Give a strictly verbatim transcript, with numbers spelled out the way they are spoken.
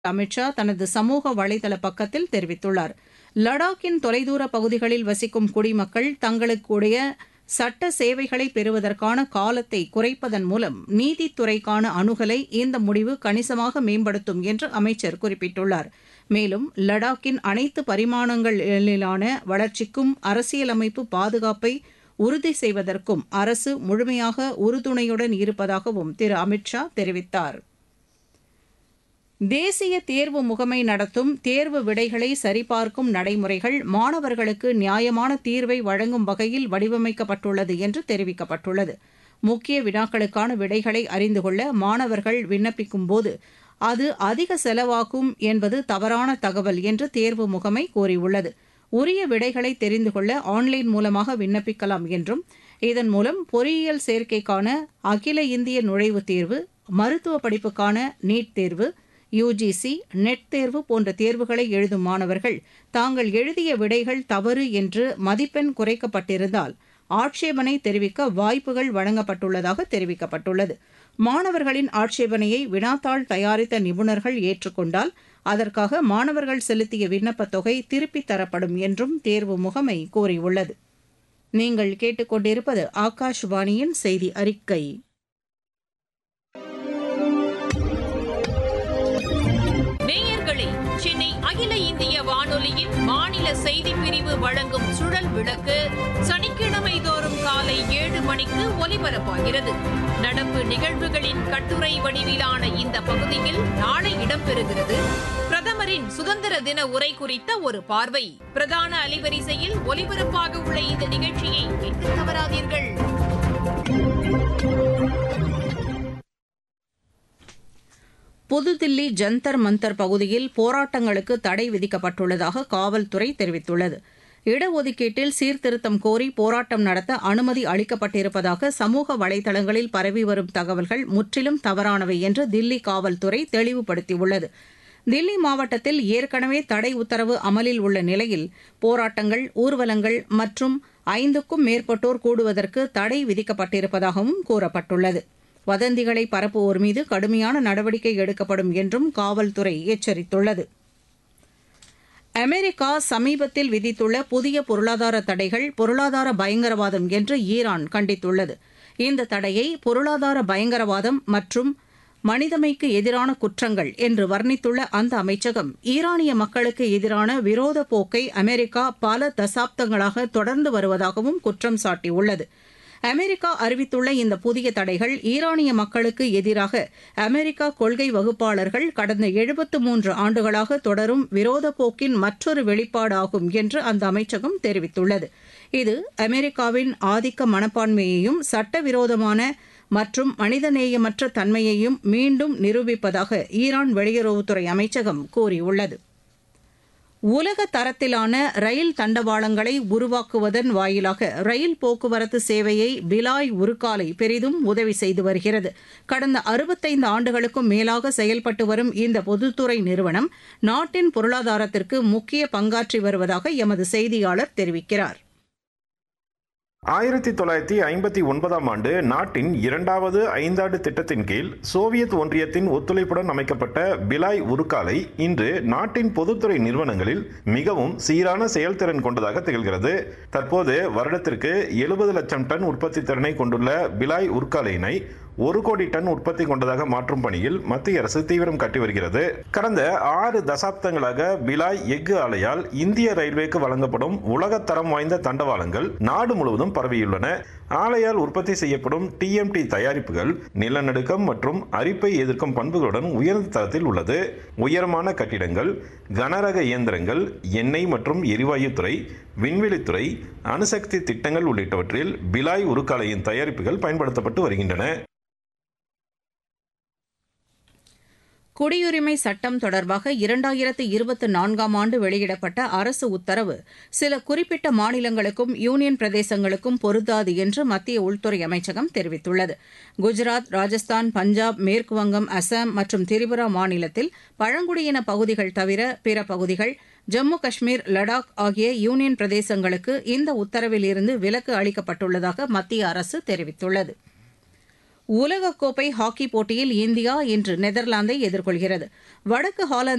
அமித்ஷா தனது சமூக வலைதள பக்கத்தில் தெரிவித்துள்ளார். லடாக்கின் தொலைதூர பகுதிகளில் வசிக்கும் குடிமக்கள் தங்களுக்குடைய சட்ட சேவைகளை பெறுவதற்கான காலத்தை குறைப்பதன் மூலம் நீதித்துறைக்கான அணுகலை இந்த முடிவு கணிசமாக மேம்படுத்தும் என்று அமைச்சர் குறிப்பிட்டுள்ளார். மேலும் லடாக்கின் அனைத்து பரிமாணங்களிலான வளர்ச்சிக்கும் அரசியலமைப்பு பாதுகாப்பை உறுதி செய்வதற்கும் அரசு முழுமையாக உறுதுணையுடன் இருப்பதாகவும் திரு அமித்ஷா தெரிவித்தார். தேசிய தேர்வு முகமை நடத்தும் தேர்வு விடைகளை சரிபார்க்கும் நடைமுறைகள் மாணவர்களுக்கு நியாயமான தீர்வை வழங்கும் வகையில் வடிவமைக்கப்பட்டுள்ளது என்று தெரிவிக்கப்பட்டுள்ளது. முக்கிய வினாக்களுக்கான விடைகளை அறிந்து கொள்ள மாணவர்கள் விண்ணப்பிக்கும்போது அது அதிக செலவாகும் என்பது தவறான தகவல் என்று தேர்வு முகமை கூறியுள்ளது. உரிய விடைகளை தெரிந்து கொள்ள ஆன்லைன் மூலமாக விண்ணப்பிக்கலாம் என்றும் இதன் மூலம் பொறியியல் சேர்க்கைக்கான அகில இந்திய நுழைவுத் தேர்வு, மருத்துவ படிப்புக்கான நீட் தேர்வு, யுஜிசி நெட் தேர்வு போன்ற தேர்வுகளை எழுதும் மாணவர்கள் தாங்கள் எழுதிய விடைகள் தவறு என்று மதிப்பெண் குறைக்கப்பட்டிருந்தால் ஆட்சேபனை தெரிவிக்க வாய்ப்புகள் வழங்கப்பட்டுள்ளதாக தெரிவிக்கப்பட்டுள்ளது. மாணவர்களின் ஆட்சேபனையை வினாத்தாள் தயாரித்த நிபுணர்கள் ஏற்றுக்கொண்டால் அதற்காக மாணவர்கள் செலுத்திய விண்ணப்பத் தொகை திருப்பித் தரப்படும் என்றும் தேர்வு முகமை கூறியுள்ளது. நீங்கள் கேட்டுக்கொண்டிருப்பது ஆகாஷ்வாணியின் செய்தி அறிக்கை. நேயர்களே, சென்னை அகில இந்திய வானொலியின் மாநில செய்திப் பிரிவு வழங்கும் சுழல் விளக்கு சனிக்கிழமை தோறும் காலை ஏழு மணிக்கு ஒலிபரப்பாகிறது. நடப்பு நிகழ்வுகளின் கட்டுரை வடிவிலான இந்த பகுதியில் நாளை இடம்பெறுகிறது. பிரதமரின் சுதந்திர தின உரை குறித்த ஒரு பார்வை. பிரதான அலைவரிசையில் ஒலிபரப்பாக உள்ள இந்த நிகழ்ச்சியை கேட்க தவறாதீர்கள். புதுதில்லி ஜந்தர் மந்தர் பகுதியில் போராட்டங்களுக்கு தடை விதிக்கப்பட்டுள்ளதாக காவல்துறை தெரிவித்துள்ளது. இடஒதுக்கீட்டில் சீர்திருத்தம் கோரி போராட்டம் நடத்த அனுமதி அளிக்கப்பட்டிருப்பதாக சமூக வலைதளங்களில் பரவி வரும் தகவல்கள் முற்றிலும் தவறானவை என்று தில்லி காவல்துறை தெளிவுபடுத்தியுள்ளது. தில்லி மாவட்டத்தில் ஏற்கனவே தடை உத்தரவு அமலில் உள்ள நிலையில் போராட்டங்கள், ஊர்வலங்கள் மற்றும் ஐந்துக்கும் மேற்பட்டோர் கூடுவதற்கு தடை விதிக்கப்பட்டிருப்பதாகவும் கூறப்பட்டுள்ளது. வதந்திகளை பரப்புவோர் மீது கடுமையான நடவடிக்கை எடுக்கப்படும் என்றும் காவல்துறை எச்சரித்துள்ளது. அமெரிக்கா சமீபத்தில் விதித்துள்ள புதிய பொருளாதார தடைகள் பொருளாதார பயங்கரவாதம் என்று ஈரான் கண்டித்துள்ளது. இந்த தடையை பொருளாதார பயங்கரவாதம் மற்றும் மனிதமைக்கு எதிரான குற்றங்கள் என்று வர்ணித்துள்ள அந்த அமைச்சகம் ஈரானிய மக்களுக்கு எதிரான விரோத போக்கை அமெரிக்கா பல தசாப்தங்களாக தொடர்ந்து வருவதாகவும் குற்றம் சாட்டியுள்ளது. அமெரிக்கா அறிவித்துள்ள இந்த புதிய தடைகள் ஈரானிய மக்களுக்கு எதிராக அமெரிக்கா கொள்கை வகுப்பாளர்கள் கடந்த எழுபத்து மூன்று ஆண்டுகளாக தொடரும் விரோத போக்கின் மற்றொரு வெளிப்பாடாகும் என்று அந்த அமைச்சகம் தெரிவித்துள்ளது. இது அமெரிக்காவின் ஆதிக்க மனப்பான்மையையும் சட்டவிரோதமான மற்றும் மனிதநேயமற்ற தன்மையையும் மீண்டும் நிரூபிப்பதாக ஈரான் வெளியுறவுத்துறை அமைச்சகம் கூறியுள்ளது. உலக தரத்திலான ரயில் தண்டவாளங்களை உருவாக்குவதன் வாயிலாக ரயில் போக்குவரத்து சேவையை பிலாய் உருக்காலை பெரிதும் உதவி செய்து வருகிறது. கடந்த அறுபத்தைந்து ஆண்டுகளுக்கும் மேலாக செயல்பட்டு வரும் இந்த பொதுத்துறை நிறுவனம் நாட்டின் பொருளாதாரத்திற்கு முக்கிய பங்காற்றி வருவதாக எமது செய்தியாளர் தெரிவிக்கிறார். ஆயிரத்தி தொள்ளாயிரத்தி ஐம்பத்தி ஒன்பதாம் ஆண்டு நாட்டின் இரண்டாவது ஐந்தாண்டு திட்டத்தின் கீழ் சோவியத் ஒன்றியத்தின் ஒத்துழைப்புடன் அமைக்கப்பட்ட பிலாய் உருக்காலை இன்று நாட்டின் பொதுத்துறை நிறுவனங்களில் மிகவும் சீரான செயல்திறன் கொண்டதாக திகழ்கிறது. தற்போது வருடத்திற்கு எழுபது லட்சம் டன் உற்பத்தி திறனை கொண்டுள்ள பிலாய் உருக்காலையினை ஒரு கோடி டன் உற்பத்தி கொண்டதாக மாற்றும் பணியில் மத்திய அரசு தீவிரம் காட்டி வருகிறது. கடந்த ஆறு தசாப்தங்களாக பிலாய் எஃகு ஆலையால் இந்திய ரயில்வேக்கு வழங்கப்படும் உலகத்தரம் வாய்ந்த தண்டவாளங்கள் நாடு முழுவதும் பரவியுள்ளன. ஆலையால் உற்பத்தி செய்யப்படும் டிஎம்டி தயாரிப்புகள் நிலநடுக்கம் மற்றும் அரிப்பை எதிர்க்கும் பண்புகளுடன் உயர்ந்த தரத்தில் உள்ளது. உயரமான கட்டிடங்கள், கனரக இயந்திரங்கள், எண்ணெய் மற்றும் எரிவாயு துறை, விண்வெளித்துறை, அணுசக்தி திட்டங்கள் உள்ளிட்டவற்றில் பிலாய் உருக்காலையின் தயாரிப்புகள் பயன்படுத்தப்பட்டு வருகின்றன. குடியுரிமை சட்டம் தொடர்பாக இரண்டாயிரத்து இருபத்தி நான்காம் ஆண்டு வெளியிடப்பட்ட அரசு உத்தரவு சில குறிப்பிட்ட மாநிலங்களுக்கும் யூனியன் பிரதேசங்களுக்கும் பொருந்தாது என்று மத்திய உள்துறை அமைச்சகம் தெரிவித்துள்ளது. குஜராத், ராஜஸ்தான், பஞ்சாப், மேற்குவங்கம், அசாம் மற்றும் திரிபுரா மாநிலத்தில் பழங்குடியின பகுதிகள் தவிர பிற பகுதிகள், ஜம்மு காஷ்மீர், லடாக் ஆகிய யூனியன் பிரதேசங்களுக்கு இந்த உத்தரவில் இருந்து விலக்கு அளிக்கப்பட்டுள்ளதாக மத்திய அரசு தெரிவித்துள்ளது. உலகக்கோப்பை ஹாக்கி போட்டியில் இந்தியா இன்று நெதர்லாந்தை எதிர்கொள்கிறது. வடக்கு ஹாலந்து